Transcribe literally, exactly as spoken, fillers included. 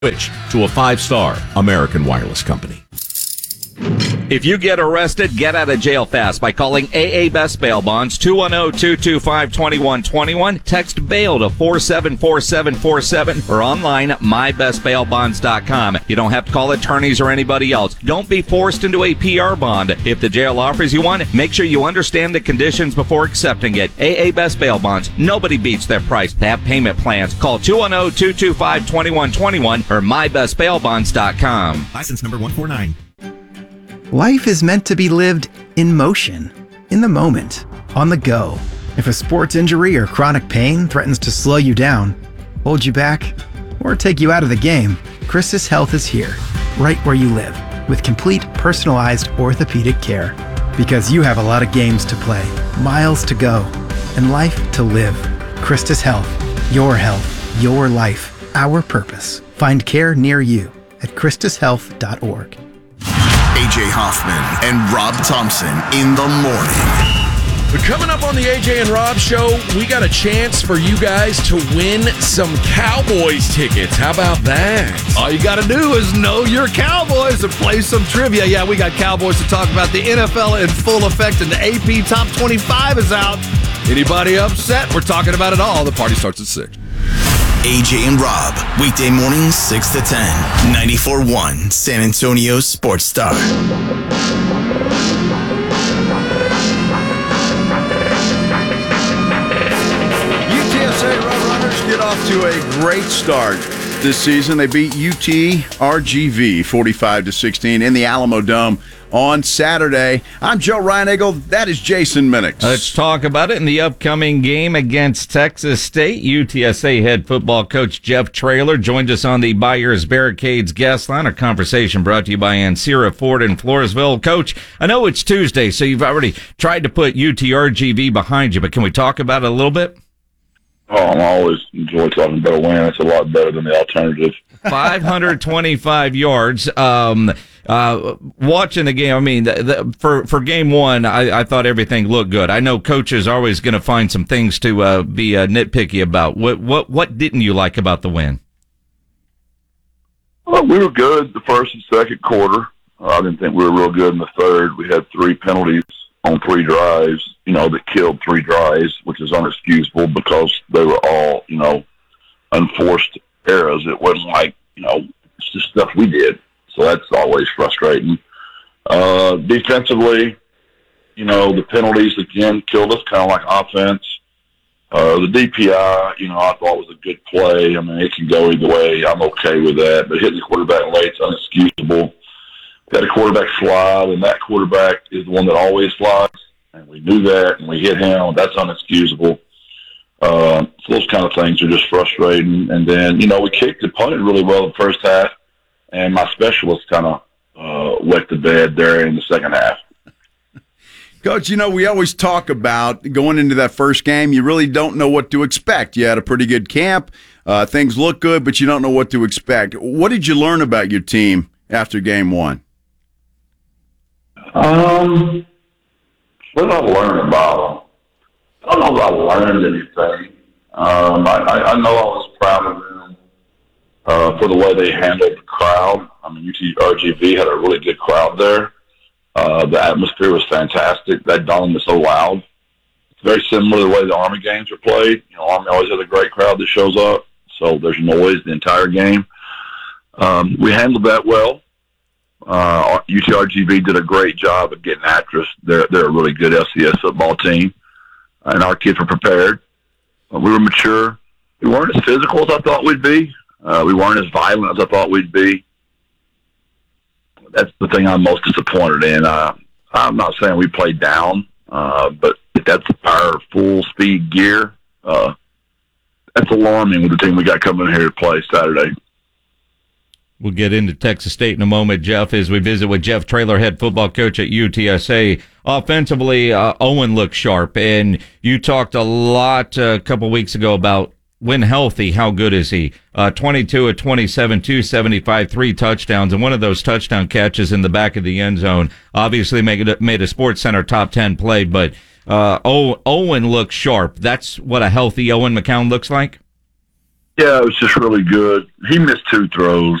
Switch to a five-star American Wireless company. If you get arrested, get out of jail fast by calling A A Best Bail Bonds, two one zero, two two five, two one two one. Text bail to four seven four seven four seven or online at my best bail bonds dot com. You don't have to call attorneys or anybody else. Don't be forced into a P R bond. If the jail offers you one, make sure you understand the conditions before accepting it. A A Best Bail Bonds. Nobody beats their price. They have payment plans. Call two one zero, two two five, two one two one or my best bail bonds dot com. License number one four nine. Life is meant to be lived in motion, in the moment, on the go. If a sports injury or chronic pain threatens to slow you down, hold you back, or take you out of the game, Christus Health is here, right where you live, with complete personalized orthopedic care. Because you have a lot of games to play, miles to go, and life to live. Christus Health, your health, your life, our purpose. Find care near you at christus health dot org. A J Hoffman and Rob Thompson in the morning. But coming up on the A J and Rob show, we got a chance for you guys to win some Cowboys tickets. How about that? All you got to do is know your Cowboys and play some trivia. Yeah, we got Cowboys to talk about. The N F L in full effect, and the A P Top twenty-five is out. Anybody upset? We're talking about it all. The party starts at six. A J and Rob, weekday mornings six to ten, ninety-four point one San Antonio Sports Star. U T S A Roadrunners get off to a great start this season. They beat U T R G V forty-five to sixteen in the Alamo Dome on Saturday. I'm Joe Reinagle. That is Jason Minix. Let's talk about it in the upcoming game against Texas State. U T S A head football coach Jeff Traylor joined us on the Buyers Barricades guest line. Our conversation brought to you by Ancira Ford in Floresville. Coach, I know it's Tuesday, so you've already tried to put U T R G V behind you, but can we talk about it a little bit? Oh, I always enjoy talking about a win. It's a lot better than the alternative. five hundred twenty-five yards. Um, uh, watching the game, I mean, the, the, for for game one, I, I thought everything looked good. I know coaches are always going to find some things to uh, be uh, nitpicky about. What what what didn't you like about the win? Well, we were good the first and second quarter. Uh, I didn't think we were real good in the third. We had three penalties on three drives, you know, that killed three drives, which is unexcusable because they were all, you know, unforced errors. It wasn't like, you know, it's just stuff we did. So that's always frustrating. Uh, defensively, you know, the penalties, again, killed us, kind of like offense. Uh, the D P I, you know, I thought was a good play. I mean, it can go either way. I'm okay with that. But hitting the quarterback late is unexcusable. We had a quarterback slide, and that quarterback is the one that always slides. And we knew that, and we hit him. That's unexcusable. Uh, so those kind of things are just frustrating. And then, you know, we kicked and punted really well in the first half, and my specialist kind of uh, wet the bed there in the second half. Coach, you know, we always talk about going into that first game, you really don't know what to expect. You had a pretty good camp. Uh, things look good, but you don't know what to expect. What did you learn about your team after game one? Um, what did I learn about them? I don't know if I learned anything. Um, I, I, I know I was proud of them uh, for the way they handled the crowd. I mean, U T R G V had a really good crowd there. Uh, the atmosphere was fantastic. That dome was so loud. It's very similar to the way the Army games are played. You know, Army always has a great crowd that shows up, so there's noise the entire game. Um, we handled that well. Uh, U T R G V did a great job of getting after us. They're, they're a really good F C S football team, and our kids were prepared. Uh, we were mature. We weren't as physical as I thought we'd be. Uh, we weren't as violent as I thought we'd be. That's the thing I'm most disappointed in. Uh, I'm not saying we played down, uh, but if that's our full speed gear, uh, that's alarming with the team we got coming here to play Saturday. We'll get into Texas State in a moment, Jeff, as we visit with Jeff Traylor, head football coach at U T S A. Offensively, uh, Owen looks sharp, and you talked a lot uh, a couple weeks ago about when healthy, how good is he? Uh, twenty-two of twenty-seven, two seventy-five, three touchdowns, and one of those touchdown catches in the back of the end zone obviously made it, made a Sports Center top ten play, but uh, Owen looks sharp. That's what a healthy Owen McCown looks like? Yeah, it was just really good. He missed two throws.